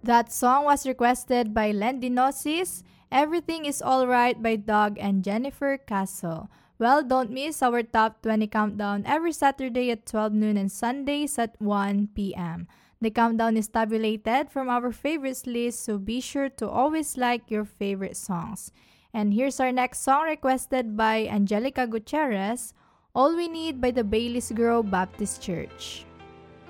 That song was requested by Lendinosis. Everything is Alright by Doug and Jennifer Castle. Well, don't miss our top 20 countdown every Saturday at 12 noon and Sundays at 1 p.m. The countdown is tabulated from our favorites list, so be sure to always like your favorite songs. And here's our next song requested by Angelica Gutierrez, All We Need by the Baileys Grove Baptist Church.